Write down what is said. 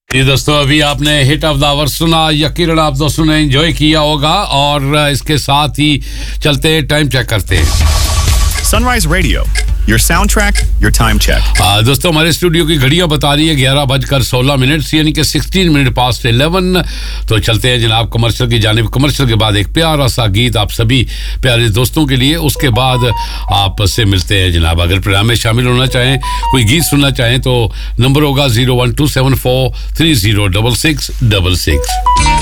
जी दोस्तों, अभी आपने हिट ऑफ द आवर सुना, यकीनन आप दोस्तों ने एंजॉय किया होगा और इसके साथ ही चलते टाइम चेक करते हैं। Sunrise Radio, your soundtrack, your time check. दोस्तों, हमारे स्टूडियो की घड़ियां बता रही है 11:16 यानी कि 16 मिनट पास्ट 11। तो चलते हैं जनाब कमर्शियल की जानिब। कमर्शियल के बाद एक प्यारा सा गीत आप सभी प्यारे दोस्तों के लिए, उसके बाद आपसे मिलते हैं जनाब। अगर प्रोग्राम में शामिल होना चाहें, कोई गीत सुनना चाहें तो नंबर होगा 01274306666।